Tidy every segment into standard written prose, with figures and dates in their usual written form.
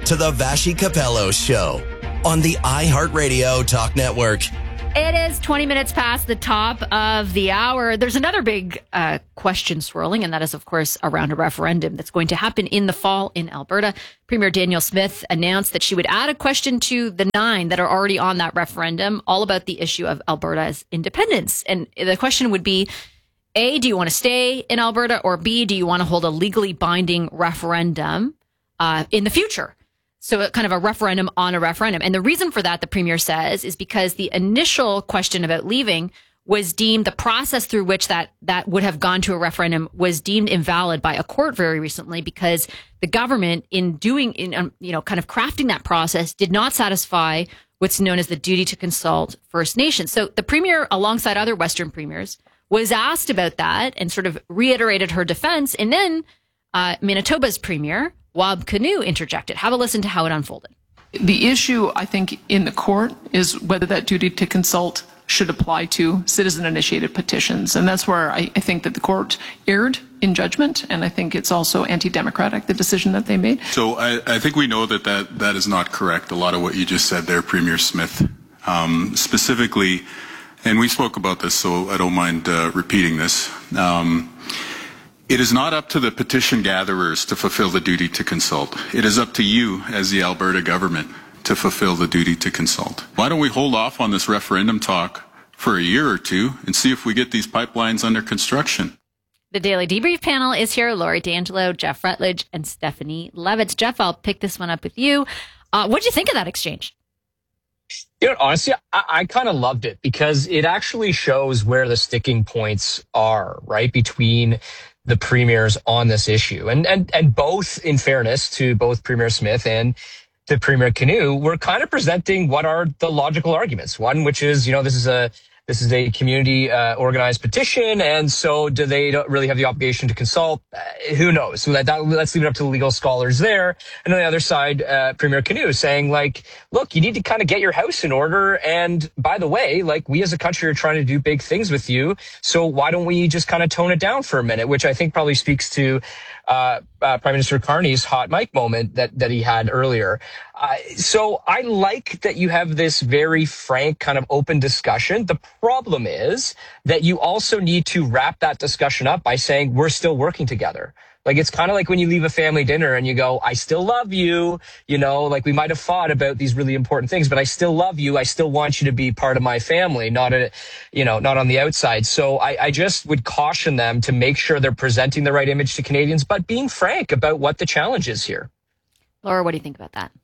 to the Vassy Capello Show on the iHeartRadio Talk Network. It is 20 minutes past the top of the hour. There's another big question swirling, and that is, of course, around a referendum that's going to happen in the fall in Alberta. Premier Danielle Smith announced that she would add a question to the 9 that are already on that referendum, all about the issue of Alberta's independence. And the question would be, A, do you want to stay in Alberta? Or B, do you want to hold a legally binding referendum in the future? So kind of a referendum on a referendum. And the reason for that, the premier says, is because the initial question about leaving was deemed, the process through which that would have gone to a referendum was deemed invalid by a court very recently, because the government kind of crafting that process did not satisfy what's known as the duty to consult First Nations. So the premier, alongside other Western premiers, was asked about that and sort of reiterated her defense. And then Manitoba's premier, Wab Kinew, interjected. Have a listen to how it unfolded. The issue, I think, in the court is whether that duty to consult should apply to citizen-initiated petitions. And that's where I think that the court erred in judgment, and I think it's also anti-democratic, the decision that they made. So I think we know that is not correct, a lot of what you just said there, Premier Smith. Specifically, and we spoke about this, so I don't mind repeating this. It is not up to the petition gatherers to fulfill the duty to consult. It is up to you as the Alberta government to fulfill the duty to consult. Why don't we hold off on this referendum talk for a year or two and see if we get these pipelines under construction? The Daily Debrief panel is here. Laurie D'Angelo, Jeff Rutledge, and Stephanie Levitz. Jeff, I'll pick this one up with you. What did you think of that exchange? Honestly, I kind of loved it because it actually shows where the sticking points are, right, between the premiers on this issue. And both, in fairness to both Premier Smith and to Premier Kinew, we're kind of presenting what are the logical arguments. One, which is, this is a community organized petition, and so do they don't really have the obligation to consult? Who knows? So let's leave it up to the legal scholars there. And on the other side, Premier Kinew saying, look, you need to kind of get your house in order. And by the way, we as a country are trying to do big things with you. So why don't we just kind of tone it down for a minute? Which I think probably speaks to Prime Minister Carney's hot mic moment that he had earlier. So I like that you have this very frank kind of open discussion. The problem is that you also need to wrap that discussion up by saying we're still working together. It's kind of like when you leave a family dinner and you go, I still love you, we might have fought about these really important things, but I still love you. I still want you to be part of my family, not on the outside. So I just would caution them to make sure they're presenting the right image to Canadians, but being frank about what the challenge is here. Laura, what do you think about that?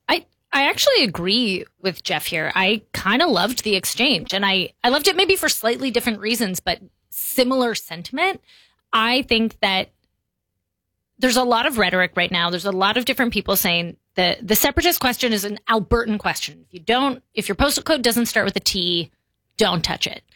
I actually agree with Jeff here. I kind of loved the exchange, and I loved it maybe for slightly different reasons, but similar sentiment. I think that there's a lot of rhetoric right now. There's a lot of different people saying the separatist question is an Albertan question. If your postal code doesn't start with a T, don't touch it.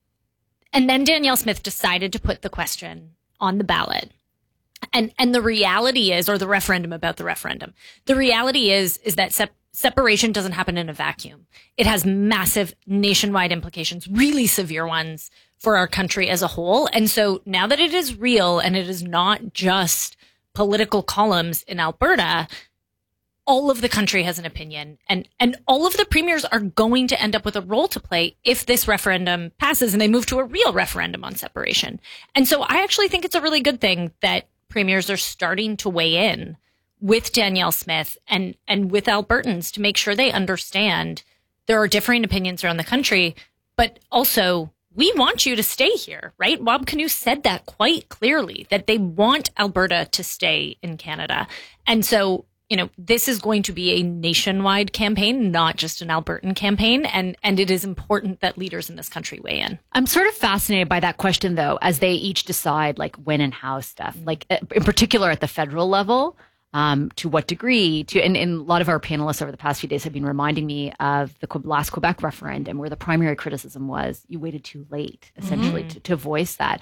And then Danielle Smith decided to put the question on the ballot. And the reality is, or the referendum about the referendum, the reality is that separation doesn't happen in a vacuum. It has massive nationwide implications, really severe ones for our country as a whole. And so now that it is real and it is not just political columns in Alberta, all of the country has an opinion, and all of the premiers are going to end up with a role to play if this referendum passes and they move to a real referendum on separation. And so I actually think it's a really good thing that premiers are starting to weigh in with Danielle Smith and with Albertans to make sure they understand there are differing opinions around the country, but also we want you to stay here, right? Wab Kinew said that quite clearly, that they want Alberta to stay in Canada. And so, this is going to be a nationwide campaign, not just an Albertan campaign. And it is important that leaders in this country weigh in. I'm sort of fascinated by that question, though, as they each decide when and how stuff, in particular at the federal level. To what degree? And a lot of our panelists over the past few days have been reminding me of the last Quebec referendum, where the primary criticism was you waited too late, essentially, to voice that.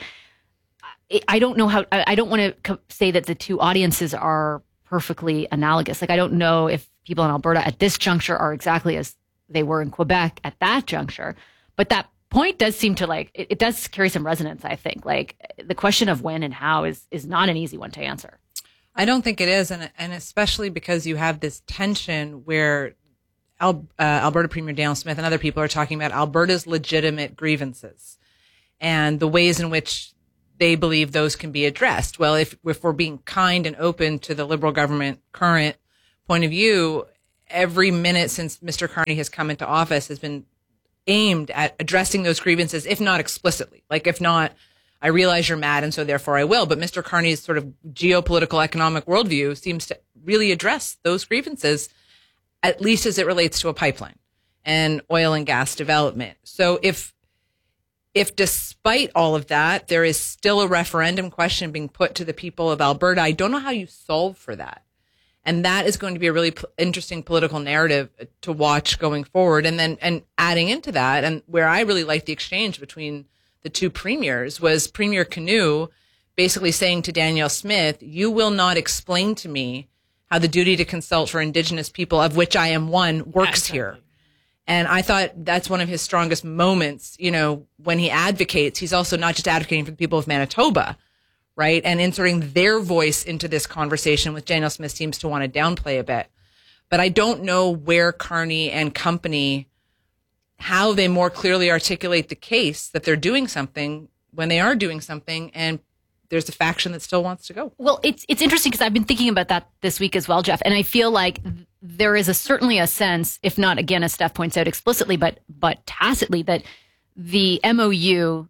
I don't know how. I don't want to say that the two audiences are perfectly analogous. I don't know if people in Alberta at this juncture are exactly as they were in Quebec at that juncture, but that point does seem to it does carry some resonance. I think the question of when and how is not an easy one to answer. I don't think it is, and especially because you have this tension where Alberta Premier Danielle Smith and other people are talking about Alberta's legitimate grievances and the ways in which they believe those can be addressed. Well, if we're being kind and open to the Liberal government current point of view, every minute since Mr. Carney has come into office has been aimed at addressing those grievances, if not explicitly. Like, if not, I realize you're mad and so therefore I will. But Mr. Carney's sort of geopolitical economic worldview seems to really address those grievances, at least as it relates to a pipeline and oil and gas development. So if despite all of that, there is still a referendum question being put to the people of Alberta, I don't know how you solve for that. And that is going to be a really interesting political narrative to watch going forward. And adding into that, and where I really liked the exchange between the two premiers, was Premier Canoe basically saying to Danielle Smith, you will not explain to me how the duty to consult for Indigenous people, of which I am one, works here. And I thought that's one of his strongest moments. You know, when he advocates, he's also not just advocating for the people of Manitoba, right? And inserting their voice into this conversation, which Danielle Smith seems to want to downplay a bit. But I don't know where Carney and company, how they more clearly articulate the case that they're doing something when they are doing something, and there's a faction that still wants to go. Well, it's interesting because I've been thinking about that this week as well, Jeff, and I feel like there is certainly a sense, if not, again, as Steph points out explicitly, but tacitly, that the MOU,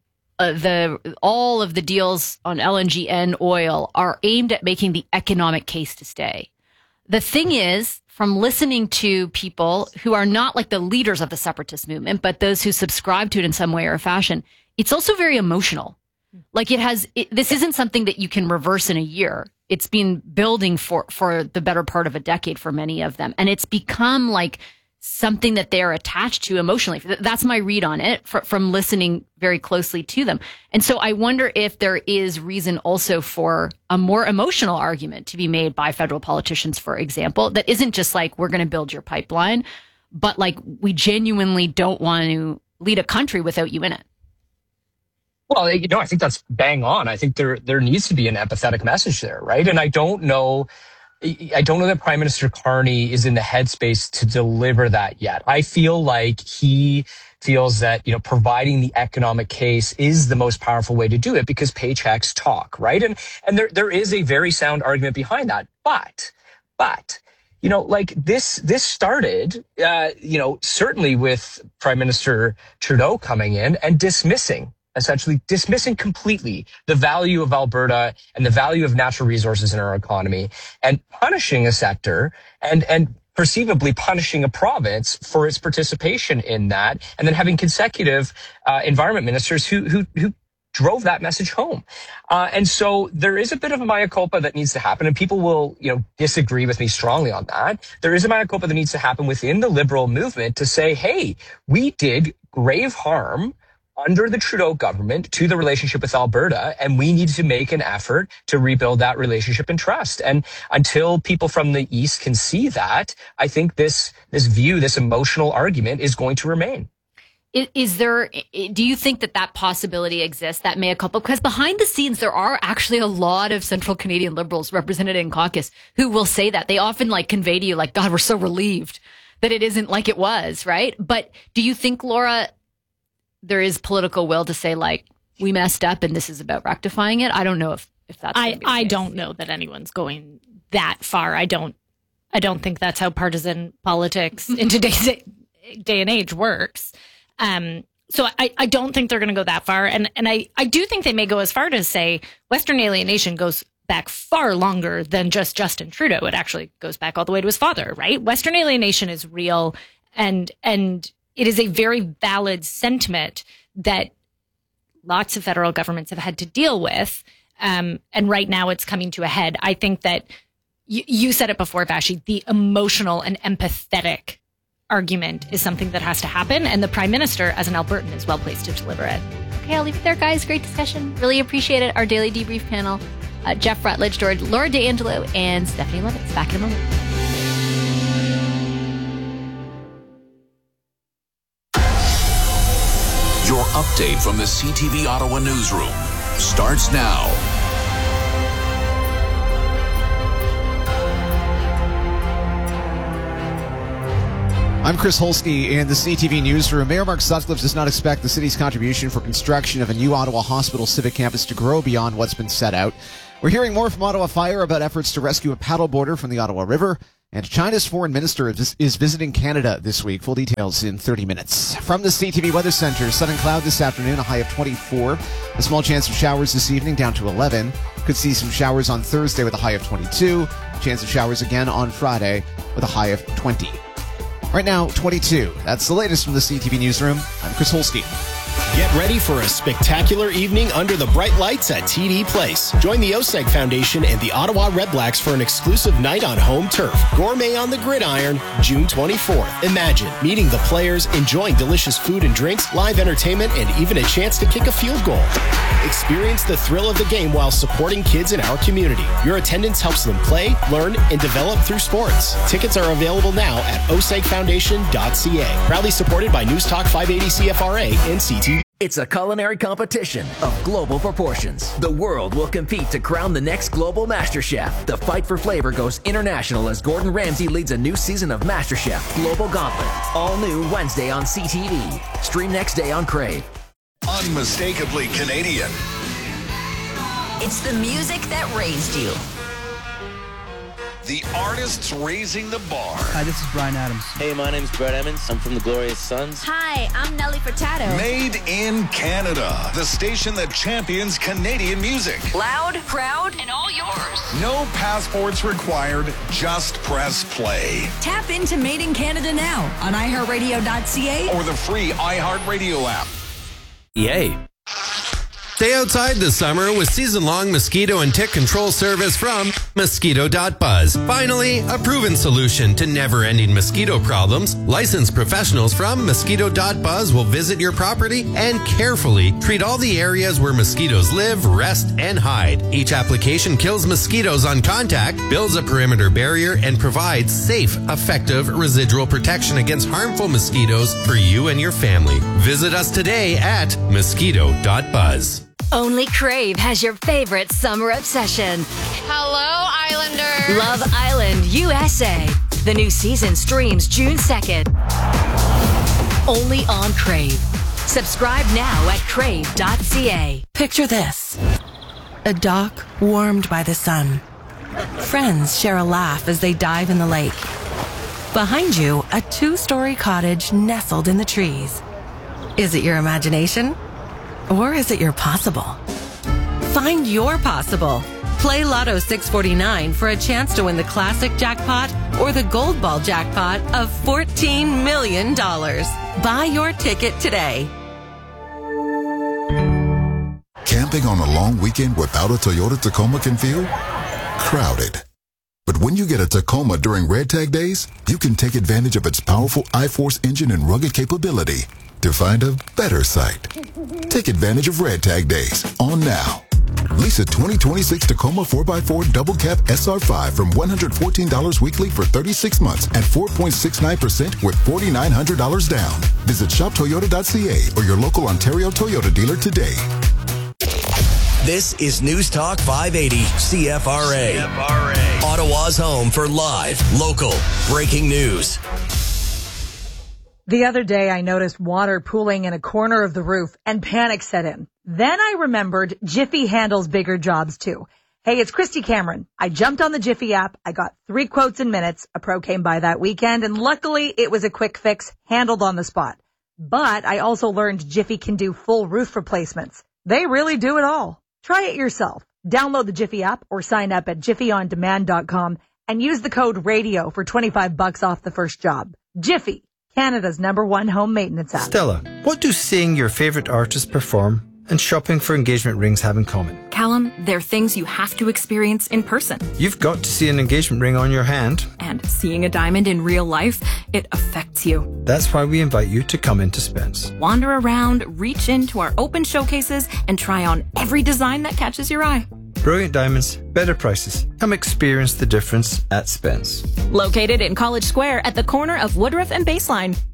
all of the deals on LNG and oil are aimed at making the economic case to stay. The thing is, from listening to people who are not like the leaders of the separatist movement, but those who subscribe to it in some way or fashion, it's also very emotional. Like this isn't something that you can reverse in a year. It's been building for the better part of a decade for many of them. And it's become like something that they're attached to emotionally. That's my read on it from listening very closely to them. And so I wonder if there is reason also for a more emotional argument to be made by federal politicians, for example, that isn't just like, we're going to build your pipeline, but like, we genuinely don't want to lead a country without you in it. Well, I think that's bang on. I think there needs to be an empathetic message there, right? And I don't know that Prime Minister Carney is in the headspace to deliver that yet. I feel like he feels that, providing the economic case is the most powerful way to do it because paychecks talk, right? And there is a very sound argument behind that. But this started, certainly with Prime Minister Trudeau coming in and essentially dismissing completely the value of Alberta and the value of natural resources in our economy, and punishing a sector and perceivably punishing a province for its participation in that, and then having consecutive environment ministers who drove that message home. And so there is a bit of a mea culpa that needs to happen, and people will, disagree with me strongly on that. There is a mea culpa that needs to happen within the Liberal movement to say, hey, we did grave harm under the Trudeau government to the relationship with Alberta, and we need to make an effort to rebuild that relationship and trust. And until people from the East can see that, I think this emotional argument is going to remain. Do you think that possibility exists, that mea culpa? Because behind the scenes, there are actually a lot of Central Canadian Liberals represented in caucus who will say that. They often convey to you God, we're so relieved that it isn't like it was, right? But do you think, Laura, there is political will to say we messed up and this is about rectifying it? I don't know if that's. I don't know that anyone's going that far. I don't think that's how partisan politics in today's day and age works. So I don't think they're going to go that far, and I do think they may go as far to say Western alienation goes back far longer than just Justin Trudeau. It actually goes back all the way to his father, right? Western alienation is real, and it is a very valid sentiment that lots of federal governments have had to deal with. And right now it's coming to a head. I think that you said it before, Vashi, the emotional and empathetic argument is something that has to happen. And the Prime Minister, as an Albertan, is well placed to deliver it. Okay, I'll leave it there, guys. Great discussion. Really appreciate it. Our daily debrief panel, Jeff Rutledge, Laura D'Angelo, and Stephanie Levitz. Back in a moment. Your update from the CTV Ottawa newsroom starts now. I'm Chris Holsky in the CTV Newsroom. Mayor Mark Sutcliffe does not expect the city's contribution for construction of a new Ottawa Hospital Civic Campus to grow beyond what's been set out. We're hearing more from Ottawa Fire about efforts to rescue a paddleboarder from the Ottawa River. And China's foreign minister is visiting Canada this week. Full details in 30 minutes. From the CTV Weather Center, sun and cloud this afternoon, a high of 24. A small chance of showers this evening, down to 11. Could see some showers on Thursday with a high of 22. Chance of showers again on Friday with a high of 20. Right now, 22. That's the latest from the CTV Newsroom. I'm Chris Holsky. Get ready for a spectacular evening under the bright lights at TD Place. Join the OSEG Foundation and the Ottawa Redblacks for an exclusive night on home turf. Gourmet on the gridiron, June 24th. Imagine meeting the players, enjoying delicious food and drinks, live entertainment, and even a chance to kick a field goal. Experience the thrill of the game while supporting kids in our community. Your attendance helps them play, learn, and develop through sports. Tickets are available now at osegfoundation.ca. Proudly supported by News Talk 580 CFRA and CTV. It's a culinary competition of global proportions. The world will compete to crown the next global MasterChef. The fight for flavor goes international as Gordon Ramsay leads a new season of MasterChef Global Gauntlet. All new Wednesday on CTV. Stream next day on Crave. Unmistakably Canadian. It's the music that raised you. The artists raising the bar. Hi, this is Bryan Adams. Hey, my name's Brett Emmons. I'm from the Glorious Sons. Hi, I'm Nelly Furtado. Made in Canada. The station that champions Canadian music. Loud, proud, and all yours. No passports required. Just press play. Tap into Made in Canada now on iHeartRadio.ca or the free iHeartRadio app. Yay. Stay outside this summer with season-long mosquito and tick control service from Mosquito.buzz. Finally, a proven solution to never-ending mosquito problems. Licensed professionals from Mosquito.buzz will visit your property and carefully treat all the areas where mosquitoes live, rest, and hide. Each application kills mosquitoes on contact, builds a perimeter barrier, and provides safe, effective residual protection against harmful mosquitoes for you and your family. Visit us today at Mosquito.buzz. Only Crave has your favorite summer obsession. Hello, Islanders. Love Island USA. The new season streams June 2nd. Only on Crave. Subscribe now at crave.ca. Picture this. A dock warmed by the sun. Friends share a laugh as they dive in the lake. Behind you, a 2-story cottage nestled in the trees. Is it your imagination? Or is it your possible? Find your possible. Play Lotto 649 for a chance to win the classic jackpot or the gold ball jackpot of $14 million. Buy your ticket today. Camping on a long weekend without a Toyota Tacoma can feel crowded. But when you get a Tacoma during Red Tag Days, you can take advantage of its powerful I-Force engine and rugged capability to find a better site. Take advantage of Red Tag Days on now. Lease a 2026 Tacoma 4x4 Double Cab SR5 from $114 weekly for 36 months at 4.69% with $4,900 down. Visit shoptoyota.ca or your local Ontario Toyota dealer today. This is News Talk 580 CFRA. Ottawa's home for live, local, breaking news. The other day, I noticed water pooling in a corner of the roof and panic set in. Then I remembered Jiffy handles bigger jobs too. Hey, it's Christy Cameron. I jumped on the Jiffy app. I got 3 quotes in minutes. A pro came by that weekend, and luckily it was a quick fix handled on the spot. But I also learned Jiffy can do full roof replacements. They really do it all. Try it yourself. Download the Jiffy app or sign up at jiffyondemand.com and use the code RADIO for $25 off the first job. Jiffy, Canada's #1 home maintenance app. Stella, what do seeing your favorite artist perform and shopping for engagement rings have in common? Callum, they're things you have to experience in person. You've got to see an engagement ring on your hand. And seeing a diamond in real life, it affects you. That's why we invite you to come into Spence. Wander around, reach into our open showcases, and try on every design that catches your eye. Brilliant diamonds, better prices. Come experience the difference at Spence. Located in College Square at the corner of Woodruff and Baseline.